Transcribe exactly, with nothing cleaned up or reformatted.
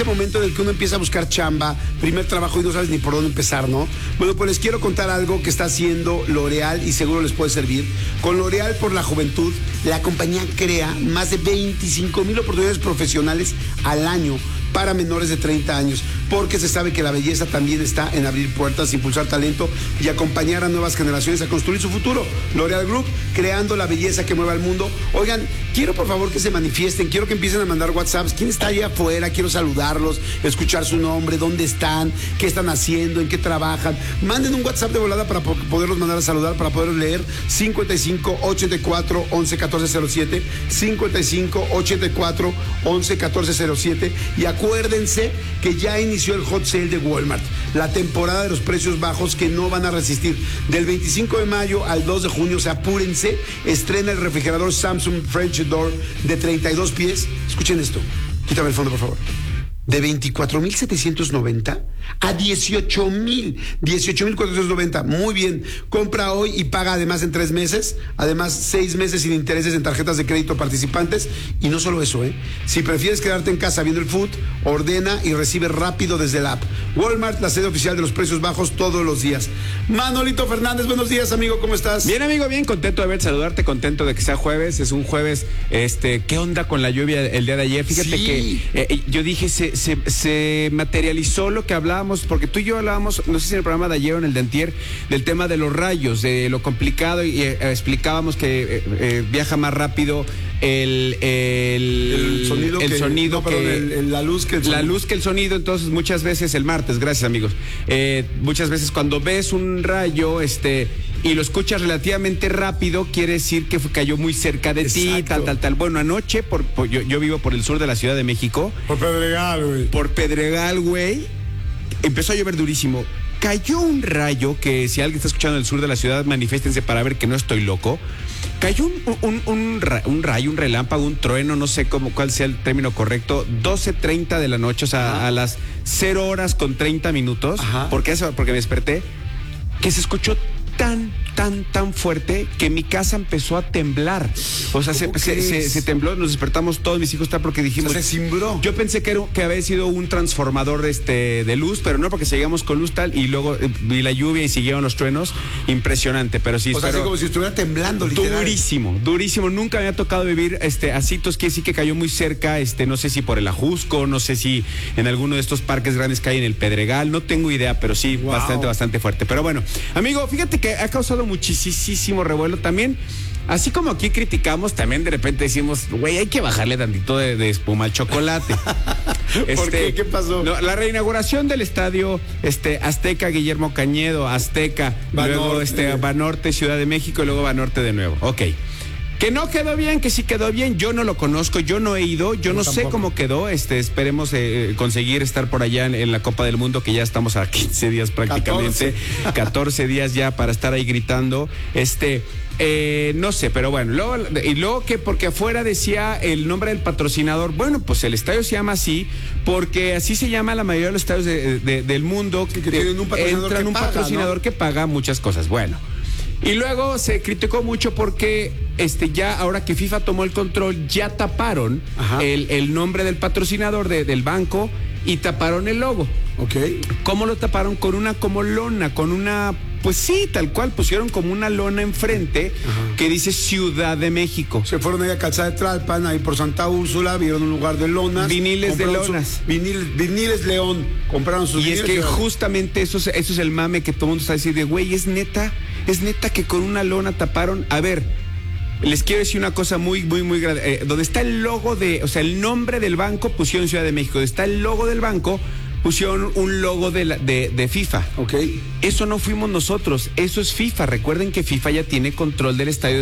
momento en el que uno empieza a buscar chamba, primer trabajo y no sabes ni por dónde empezar, ¿no? Bueno, pues les quiero contar algo que está haciendo L'Oréal y seguro les puede servir. Con L'Oréal por la Juventud, la compañía crea más de veinticinco mil oportunidades profesionales al año para menores de treinta años, porque se sabe que la belleza también está en abrir puertas, impulsar talento y acompañar a nuevas generaciones a construir su futuro. L'Oréal Group, creando la belleza que mueva al mundo. Oigan, quiero por favor que se manifiesten, quiero que empiecen a mandar WhatsApps. ¿Quién está allá afuera? Quiero saludarlos, escuchar su nombre, dónde están, qué están haciendo, en qué trabajan. Manden un WhatsApp de volada para poderlos mandar a saludar, para poder leer. cincuenta y cinco, ochenta y cuatro, once, catorce cero siete, cincuenta y cinco, ochenta y cuatro, once, catorce cero siete. Y acuérdense que ya inició el hot sale de Walmart, la temporada de los precios bajos que no van a resistir. Del veinticinco de mayo al dos de junio, o sea, apúrense, estrena el refrigerador Samsung French Door de treinta y dos pies. Escuchen esto, quítame el fondo por favor. De veinticuatro mil setecientos noventa a dieciocho mil, dieciocho mil cuatrocientos noventa. Muy bien, compra hoy y paga además en tres meses, además seis meses sin intereses en tarjetas de crédito participantes. Y no solo eso, ¿eh? Si prefieres quedarte en casa viendo el food, ordena y recibe rápido desde la app. Walmart, la sede oficial de los precios bajos todos los días. Manolito Fernández, buenos días, amigo, ¿cómo estás? Bien, amigo, bien, contento de ver, saludarte, contento de que sea jueves, es un jueves, este, ¿qué onda con la lluvia el día de ayer? Fíjate sí. que eh, yo dije, se, se, se materializó lo que hablábamos, porque tú y yo hablábamos, no sé si en el programa de ayer o en el de antier, del tema de los rayos, de lo complicado, y eh, explicábamos que eh, eh, viaja más rápido el, el, el sonido, el que, sonido no, perdón, que el, el, la luz que el la sonido. luz que el sonido. Entonces muchas veces el martes, gracias amigos, eh, muchas veces cuando ves un rayo este y lo escuchas relativamente rápido, quiere decir que fue, cayó muy cerca de Exacto. ti, tal, tal, tal. Bueno, anoche, por, por, yo, yo vivo por el sur de la Ciudad de México. Por Pedregal, güey. Por Pedregal, güey. Empezó a llover durísimo. Cayó un rayo que, si alguien está escuchando en el sur de la ciudad, manifiéstense para ver que no estoy loco. Cayó un, un, un, un rayo, un relámpago, un trueno, no sé cómo, cuál sea el término correcto, doce treinta de la noche, o sea, Ajá. a las cero horas con treinta minutos, Ajá. porque eso, porque me desperté, que se escuchó tan, tan, tan fuerte que mi casa empezó a temblar. O sea, se, se, se, se tembló, nos despertamos todos mis hijos, porque dijimos... O sea, se cimbró. Yo pensé que, era, que había sido un transformador este, de luz, pero no, porque seguíamos con luz tal, y luego eh, vi la lluvia y siguieron los truenos. Impresionante, pero sí. O sea, así como si estuviera temblando, literal. Durísimo, durísimo. Nunca me había tocado vivir este, así, entonces que sí que cayó muy cerca, este, no sé si por el Ajusco, no sé si en alguno de estos parques grandes que hay en el Pedregal, no tengo idea, pero sí, wow. bastante, bastante fuerte. Pero bueno, amigo, fíjate que ha causado muchísimo revuelo también. Así como aquí criticamos, también de repente decimos, güey, hay que bajarle tantito de, de espuma al chocolate. este, ¿Por qué? ¿Qué pasó? No, la reinauguración del estadio este, Azteca Guillermo Cañedo, Azteca, Banorte. luego este, Banorte, Ciudad de México, y luego Banorte de nuevo. Ok. Que no quedó bien, que sí quedó bien, yo no lo conozco, yo no he ido, yo no, no sé cómo quedó, este, esperemos eh, conseguir estar por allá en, en la Copa del Mundo, que ya estamos a quince días prácticamente, catorce, catorce días ya para estar ahí gritando, este, eh, no sé, pero bueno, luego, y luego que porque afuera decía el nombre del patrocinador, bueno, pues el estadio se llama así, porque así se llama la mayoría de los estadios de, de, del mundo, que, que tienen un patrocinador, entran que, un paga, patrocinador ¿no? que paga muchas cosas, bueno. Y luego se criticó mucho porque este ya ahora que FIFA tomó el control, ya taparon el, el nombre del patrocinador de, del banco y taparon el logo. Ok. ¿Cómo lo taparon? Con una como lona, con una, pues sí, tal cual, pusieron como una lona enfrente Ajá. que dice Ciudad de México. Se fueron ahí a Calzada de Tlalpan, ahí por Santa Úrsula, vieron un lugar de lonas. Viniles de lonas. Su, vinil, viniles León, compraron sus Y viniles. es que León. justamente eso, eso es el mame que todo el mundo está diciendo, güey, es neta, es neta que con una lona taparon. A ver, les quiero decir una cosa muy, muy, muy grande. Eh, donde está el logo de, o sea, el nombre del banco pusieron Ciudad de México. Donde está el logo del banco pusieron un logo de, la, de, de FIFA. Ok. Eso no fuimos nosotros, eso es FIFA. Recuerden que FIFA ya tiene control del estadio